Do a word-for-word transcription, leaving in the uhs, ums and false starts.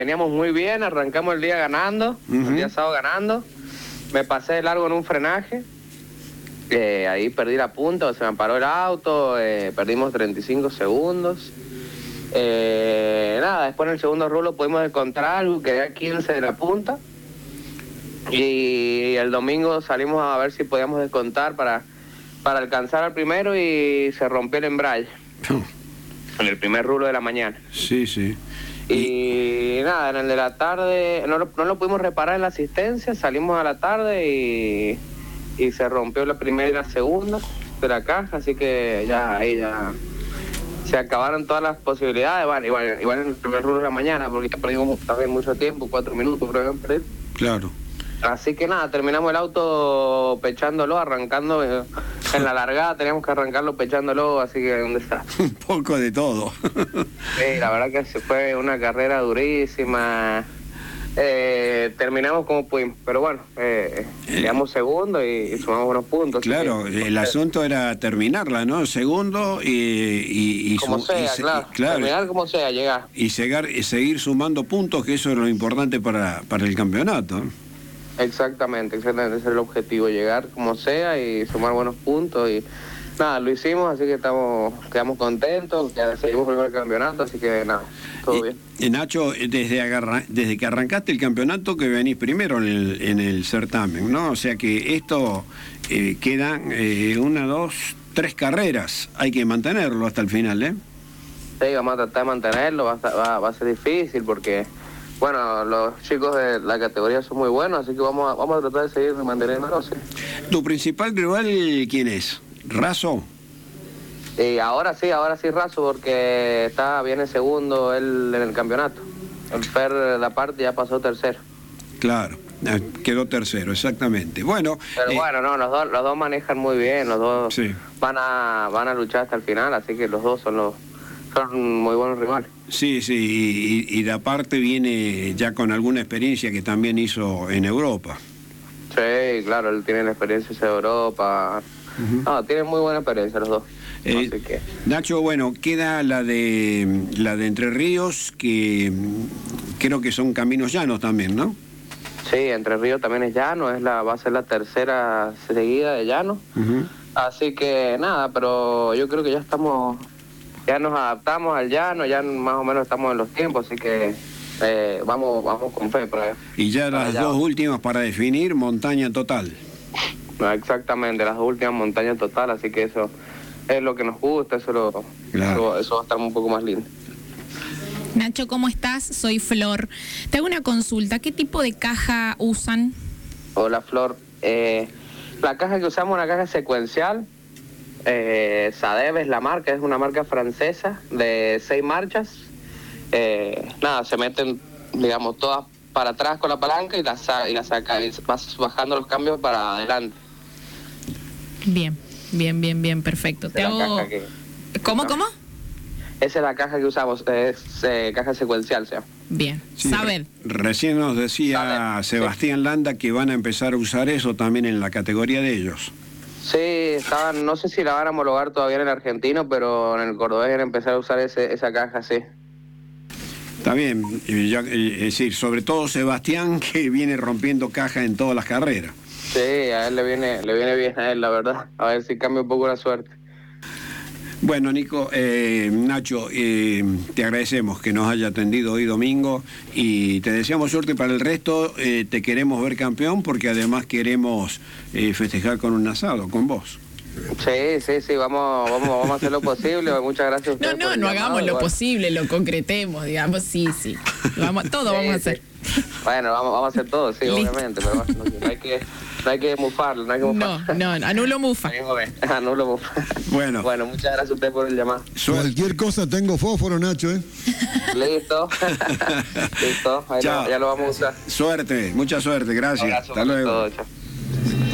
veníamos muy bien, arrancamos el día ganando, uh-huh. el día sábado ganando, me pasé de largo en un frenaje, eh, ahí perdí la punta, se me paró el auto, eh, perdimos treinta y cinco segundos, eh, nada, después en el segundo rulo pudimos encontrar algo, quedé a quince de la punta, y el domingo salimos a ver si podíamos descontar para, para alcanzar al primero y se rompió el embrague, uh. en el primer rulo de la mañana. Sí, sí. Y nada, en el de la tarde, no lo, no lo pudimos reparar en la asistencia, salimos a la tarde y, y se rompió la primera y la segunda de la caja, así que ya ahí ya se acabaron todas las posibilidades, bueno, igual, igual en el primer rulo de la mañana, porque ya perdimos también mucho tiempo, cuatro minutos creo que perdí. Claro. Así que nada, terminamos el auto pechándolo, arrancando eh, en la largada, teníamos que arrancarlo pechándolo, así que ¿dónde está? Un poco de todo. Sí, la verdad que se fue una carrera durísima. Eh, terminamos como pudimos, pero bueno, eh, quedamos segundo y, y sumamos unos puntos. Claro, que, el asunto era terminarla, ¿no? Segundo y... y, y como su, sea, y se, claro, claro, terminar como sea, llegar. Y, llegar, y seguir sumando puntos, que eso es lo importante para, para el campeonato. Exactamente, exactamente, ese es el objetivo, llegar como sea y sumar buenos puntos y nada, lo hicimos, así que estamos quedamos contentos, ya seguimos por el campeonato, así que nada, todo y, bien. Y Nacho, desde, agarra, desde que arrancaste el campeonato que venís primero en el, en el certamen, ¿no? O sea que esto eh, quedan eh, una, dos, tres carreras, hay que mantenerlo hasta el final, ¿eh? Sí, vamos a tratar de mantenerlo, va a, va, va a ser difícil porque... Bueno, los chicos de la categoría son muy buenos, así que vamos a, vamos a tratar de seguir manteniéndolo, sí. ¿Tu principal rival quién es? ¿Razo? Y ahora sí, ahora sí Razo, porque está viene segundo él en el campeonato. El Fer la parte ya pasó tercero. Claro, quedó tercero, exactamente. Bueno, pero eh, bueno, no, los dos, los dos manejan muy bien, los dos sí. van a van a luchar hasta el final, así que los dos son los son muy buenos rivales. Sí, sí, y, y de aparte viene ya con alguna experiencia que también hizo en Europa. Sí, claro, él tiene la experiencia de Europa. Uh-huh. No, tienen muy buena experiencia los dos. Eh, Así que... Nacho, bueno, queda la de la de Entre Ríos, que creo que son caminos llanos también, ¿no? Sí, Entre Ríos también es llano, es la va a ser la tercera seguida de llano. Uh-huh. Así que nada, pero yo creo que ya estamos... Ya nos adaptamos al llano, ya más o menos estamos en los tiempos, así que eh, vamos vamos con fe para, y ya las allá. Dos últimas para definir, montaña total. No, exactamente, las dos últimas montañas total, así que eso es lo que nos gusta, eso, lo, claro. eso, eso va a estar un poco más lindo. Nacho, ¿cómo estás? Soy Flor. Te hago una consulta, ¿qué tipo de caja usan? Hola Flor, eh, la caja que usamos es una caja secuencial. Eh, Sadev es la marca, es una marca francesa de seis marchas. Eh, nada, se meten, digamos, todas para atrás con la palanca y la, y la saca, y vas bajando los cambios para adelante. Bien, bien, bien, bien, perfecto. Te hago... que, ¿Cómo, ¿no? cómo? Esa es la caja que usamos, es eh, caja secuencial, ¿sí? Bien, sí, Saber. Recién nos decía Saber, Sebastián sí. Landa que van a empezar a usar eso también en la categoría de ellos. Sí, estaban, no sé si la van a homologar todavía en el argentino, pero en el cordobés van a empezar a usar ese, esa caja, sí. Está bien, ya, es decir, sobre todo Sebastián, que viene rompiendo caja en todas las carreras. Sí, a él le viene, le viene bien a él, la verdad. A ver si cambia un poco la suerte. Bueno, Nico, eh, Nacho, eh, te agradecemos que nos haya atendido hoy domingo y te deseamos suerte para el resto. Eh, te queremos ver campeón porque además queremos eh, festejar con un asado, con vos. Sí, sí, sí, vamos, vamos, vamos a hacer lo posible. Muchas gracias a ustedes. No, no, no hagamos lo posible, lo concretemos, digamos, sí, sí. Vamos, todo sí, vamos a hacer. Sí. Bueno, vamos, vamos a hacer todo, sí, listo. Obviamente, pero no, no hay que... No hay que mufarlo, no hay que mufarlo. No, no, anulo mufa. Anulo mufa. Bueno. Bueno, muchas gracias a usted por el llamado. Cualquier cosa tengo fósforo, Nacho, ¿eh? Listo. Listo, ahí lo, ya lo vamos a usar. Suerte, mucha suerte, gracias. Abrazo, hasta luego. todo, chao.